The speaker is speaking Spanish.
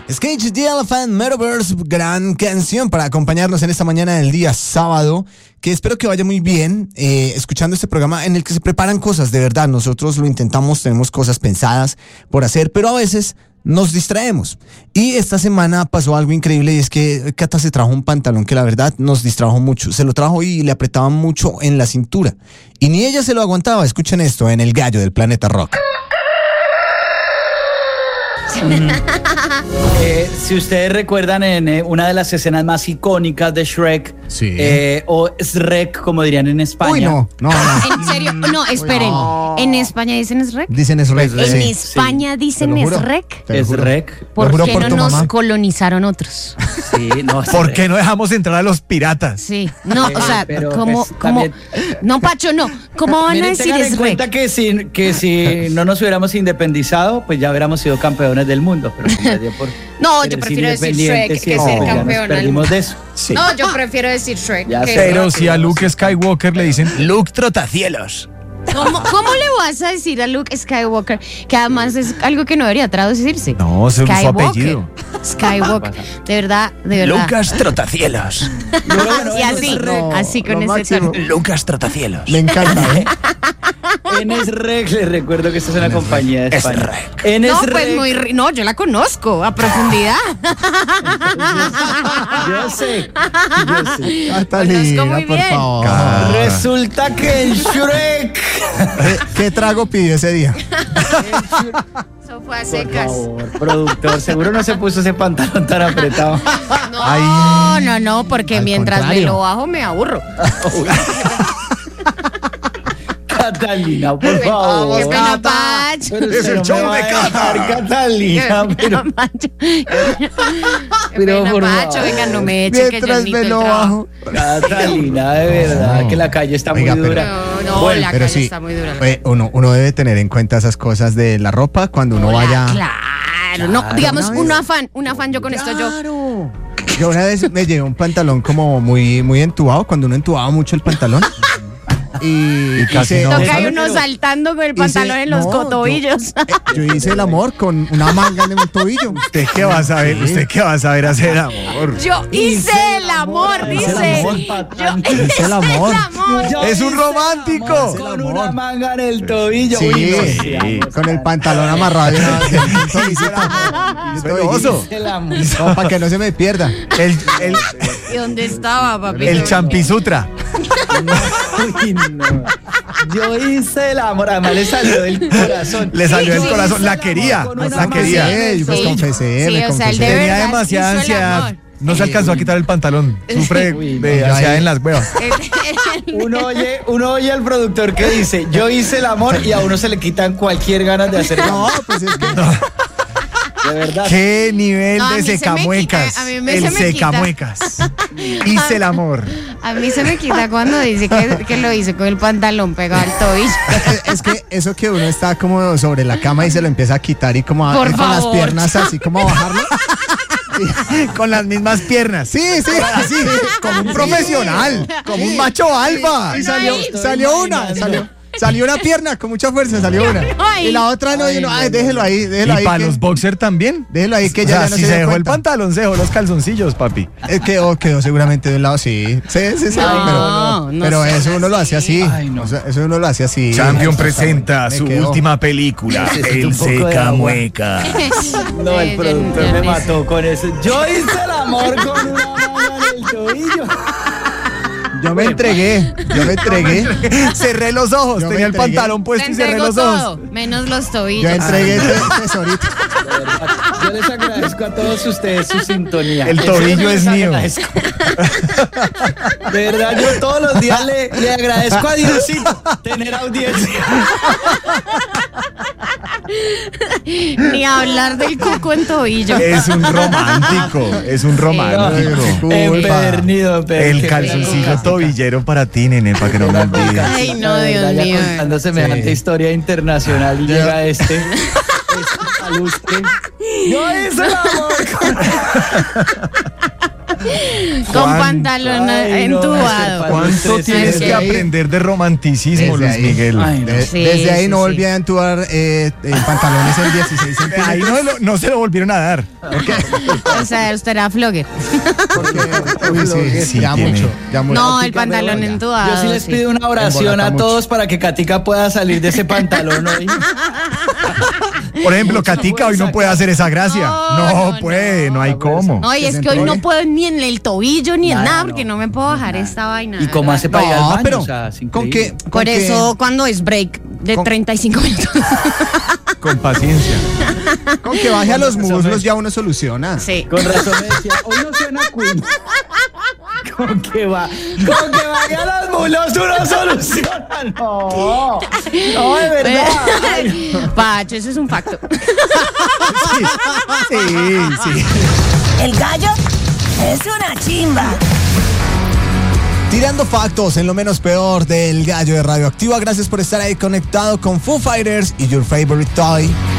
Es Cage the Elephant, Metaverse, gran canción para acompañarnos en esta mañana del día sábado, que espero que vaya muy bien, escuchando este programa en el que se preparan cosas, de verdad, nosotros lo intentamos, tenemos cosas pensadas por hacer, pero a veces nos distraemos. Y esta semana pasó algo increíble y es que Cata se trajo un pantalón que la verdad nos distrajo mucho, se lo trajo y le apretaban mucho en la cintura, y ni ella se lo aguantaba. Escuchen esto en El Gallo del Planeta Rock. Si ustedes recuerdan en una de las escenas más icónicas de Shrek, Sí. O Shrek, como dirían en España. Uy, no. ¿En serio? No, esperen. ¿En España dicen Shrek? Dicen Shrek. ¿En sí. España dicen Te lo juro. Shrek? Te lo juro. Shrek. ¿Por juro qué por no tu nos mamá. colonizaron otros? Sí, no, ¿Por qué no dejamos entrar a los piratas? Sí. No, o sea, pero ¿cómo? pues, también- No, Pacho, no. ¿Cómo van a Miren, decir tengan en Shrek? cuenta que si no nos hubiéramos independizado, pues ya hubiéramos sido campeones del mundo. Pero como les dio por No, ser yo prefiero decir Shrek independientes y que eso, ser pues ya nos campeón del perdimos mundo. de eso. Sí. No, yo prefiero decir Shrek. Ya que- sé. Pero si a Luke Skywalker le dicen Luke Trotacielos. ¿Cómo le vas a decir a Luke Skywalker? Que además es algo que no debería traducirse. No, es su Skywalker. apellido. Skywalker. De verdad. Lucas Trotacielos. Y así, No, así con lo ese máximo. tono. Lucas Trotacielos. Me encanta, ¿eh? En Shrek, les recuerdo que esta es una compañía de España. Shrek. En No, Shrek, pues no, yo la conozco a profundidad. yo sé. Catalina, muy por bien. favor. Resulta que en Shrek. ¿Qué trago pidió ese día? Eso fue a Por secas. favor, productor, seguro no se puso ese pantalón tan apretado. No, porque Al mientras contrario. me lo bajo me aburro. Catalina, por favor. Qué pena, Pacho. Pero Es usted el no show me va de a dejar, Cata. Catalina, Qué pero pena, Pacho. Qué Pero pena, por Pacho. favor. Venga, no me eche que yo Mientras necesito me el lo trabajo. bajo. Catalina, de verdad, No. que la calle está Oiga, muy pero- dura. No, Bueno, la Pero calle sí, está muy dura. uno debe tener en cuenta esas cosas de la ropa cuando uno vaya. Claro, no, digamos, un afán yo con esto, yo. Claro. Yo una vez me llevé un pantalón como muy, muy entubado, cuando uno entubaba mucho el pantalón. Y casi hice- no. Toca ¿sabe? uno saltando con el pantalón en los no, cotobillos. Yo hice el amor con una manga en el tobillo. ¿Usted qué va a saber? Sí. ¿Usted qué va a saber hacer amor? Yo hice el amor, hice el dice. amor, Yo hice el amor. Yo Es un hice romántico. el amor Con una manga en el tobillo. Sí, Uy, no, sí. con el pantalón amarrado. Oso. el amor. No, para que no se me pierda. El ¿Y dónde estaba, papi? champisutra. Uy, no. Yo hice el amor, además le salió del corazón. Le salió del sí, corazón. hice La el quería. amor con una La quería. manga en el Sí, pues tobillo. confesé, Sí, me o sea, el confesé. de Tenía verdad demasiada hizo el ansiedad. amor. No se alcanzó a quitar el pantalón. Sufre Uy, de no, ansiedad ahí- en las huevas. Uno oye al productor que dice, yo hice el amor y a uno se le quitan cualquier ganas de hacer el No, amor. pues es que De verdad. ¿Qué nivel No, a de mí se me secamuecas? quita, a mí se El me quita. secamuecas. Hice el amor. A mí se me quita cuando dice que lo hice con el pantalón pegado al tobillo. es que eso que uno está como sobre la cama y se lo empieza a quitar y como Por con las favor. piernas así como a bajarlo. Con las mismas piernas. Sí, Así, como un profesional, como un macho alfa. Y salió, Ay, salió una, salió una pierna con mucha fuerza, salió una. Ay. Y la otra no, y uno, ay, déjelo ahí, Y déjelo ahí. para que- los boxer también. Déjelo ahí que O ya, sea, ya no si se se dio dejó el cuenta. pantalón, se dejó los calzoncillos, papi. Quedó seguramente de un lado, sí. Sí, No, no pero seas eso uno lo hace así. Ay, no. O sea, eso uno lo hace así. Champion presenta Me su quedó. última película, Necesito El un poco de agua. secamueca. No, el Sí, productor yo me ni mató con eso. Yo hice el amor con una manga en el tobillo. Yo me entregué. Cerré los ojos, Yo me tenía el entregué. pantalón Se puesto y cerré entregó los todo, ojos. menos los Yo tobillos. entregué ese tesorito. De verdad, yo les agradezco a todos ustedes su sintonía. El Eso tobillo les es mío. agradezco. De verdad, yo todos los días le agradezco a Diosito tener audiencia. Ni hablar del cuco en tobillo. Es un romántico, es un romántico. Empedernido, El calzoncillo tobillero para ti, nene, para que no me olvides. Ay, no, Dios Ya mío. contando semejante historia internacional y llega este palustre. Yo hice el amor con... Con pantalón entubado. ¿Cuánto tienes que aprender de romanticismo, Luis Miguel? Desde ahí no volví a entubar pantalones en 16 centímetros. Ahí no se lo volvieron a dar. O sea, usted era flogger. Sí, ya mucho. No, el pantalón entubado. Yo sí les pido una oración a todos para que Katica pueda salir de ese pantalón hoy. Por ejemplo, Katica hoy no puede hacer esa gracia. No puede, no hay cómo. No, y es que hoy no puedo ni en el tobillo ni en nada, porque no me puedo bajar esta vaina. ¿Y cómo hace para ir al baño? Pero, O sea, es ¿con increíble. qué? Por eso, cuando es break de 35 minutos. Con paciencia. Con que baje a los muslos ya uno soluciona. Sí. Con razón me decía, hoy no suena Queen. Con que vaya a los mulos uno soluciona. No, de verdad. Pacho, eso es un facto. Sí. El gallo es una chimba. Tirando factos en lo menos peor del gallo de Radioactiva. Gracias por estar ahí conectado con Foo Fighters y Your Favorite Toy.